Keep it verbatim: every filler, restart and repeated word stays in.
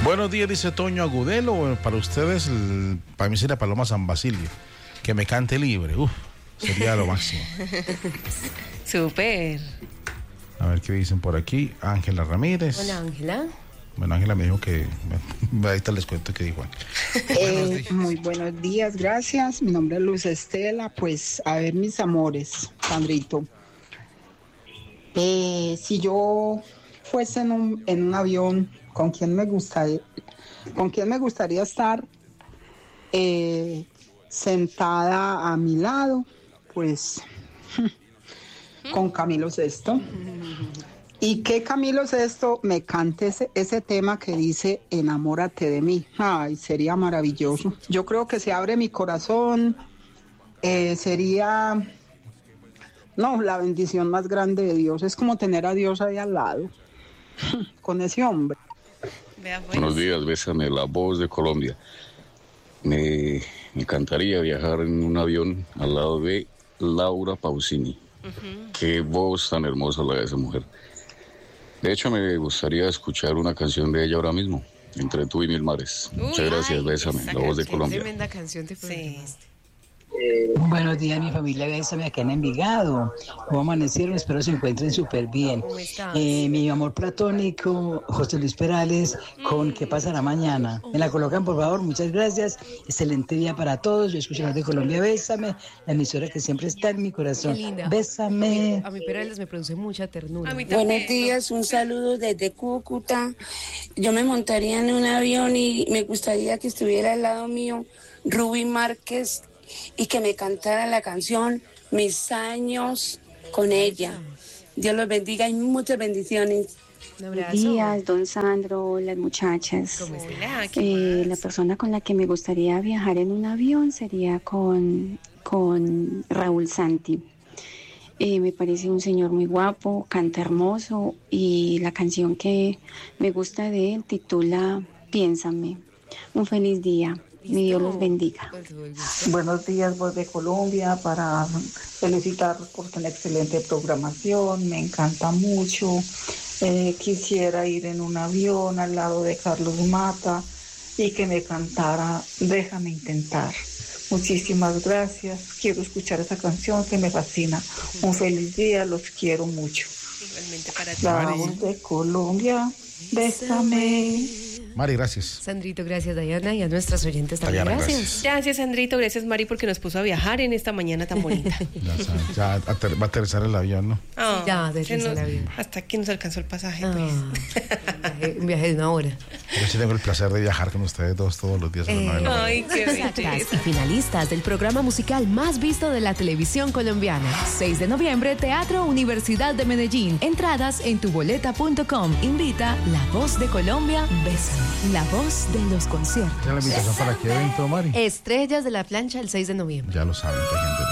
Buenos días, dice Toño Agudelo. Para ustedes, el, para mí sería Paloma San Basilio. Que me cante libre. Uf, sería lo máximo. Súper. A ver qué dicen por aquí. Ángela Ramírez. Hola, Ángela. Bueno, Ángela me dijo que... Ahorita les cuento qué dijo. Eh, muy buenos días, gracias. Mi nombre es Luz Estela. Pues, a ver, mis amores, Sandrito. Eh, si yo fuese en un, en un avión, ¿con quién me gustaría, con quién me gustaría estar eh, sentada a mi lado? Pues con Camilo Sesto. Y que Camilo Sesto me cante ese, ese tema que dice enamórate de mí. Ay, sería maravilloso. Yo creo que se abre mi corazón. Eh, sería, no, la bendición más grande de Dios. Es como tener a Dios ahí al lado, con ese hombre. Vea, pues. Buenos días, bésame, la voz de Colombia. Me encantaría viajar en un avión al lado de Laura Pausini. Uh-huh. Qué voz tan hermosa la de esa mujer. De hecho, me gustaría escuchar una canción de ella ahora mismo, Entre tú y mil mares. Uy, Muchas gracias, ay, bésame, la voz de Colombia. Tremenda canción te sí. Buenos días, mi familia, bésame acá en Envigado. ¿Cómo amanecieron? Espero se encuentren súper bien. Eh, mi amor platónico, José Luis Perales, con ¿Qué pasará mañana? Me la colocan, por favor, muchas gracias. Excelente día para todos. Yo escucho de Colombia, bésame, la emisora que siempre está en mi corazón. Bésame. A mi, a mi Perales me produce mucha ternura. A mí Buenos días, un saludo desde Cúcuta. Yo me montaría en un avión y me gustaría que estuviera al lado mío Rubí Márquez y que me cantara la canción Mis años con ella. Dios los bendiga y muchas bendiciones. Buenos días, don Sandro, las muchachas. ¿Cómo está? Eh, la persona con la que me gustaría viajar en un avión sería con, con Raúl Santi. Eh, me parece un señor muy guapo, canta hermoso y la canción que me gusta de él titula Piénsame. Un feliz día. Mi Dios los bendiga. Buenos días, voz de Colombia, para felicitar por una excelente programación, me encanta mucho. Eh, quisiera ir en un avión al lado de Carlos Mata y que me cantara Déjame intentar. Muchísimas gracias, quiero escuchar esa canción que me fascina. Un feliz día, los quiero mucho. Igualmente para ti. La voz de Colombia, bésame. Mari, gracias. Sandrito, gracias, Dayana, y a nuestras oyentes también. Dayana, gracias. gracias. Gracias, Sandrito, gracias, Mari, porque nos puso a viajar en esta mañana tan bonita. Ya, sabe, ya ater, va a aterrizar el avión, ¿no? Oh, sí, ya, aterrizar el avión. Hasta aquí nos alcanzó el pasaje, oh, pues. Un viaje, un viaje de una hora. Yo sí tengo el placer de viajar con ustedes dos todos los días. Eh, a ay, qué belleza. Finalistas del programa musical más visto de la televisión colombiana. seis de noviembre, Teatro Universidad de Medellín. Entradas en tuboleta punto com. Invita La Voz de Colombia, Bésame. La voz de los conciertos. ¿Ya la invitación para qué evento, Mari? Estrellas de la Plancha el seis de noviembre. Ya lo saben, gente.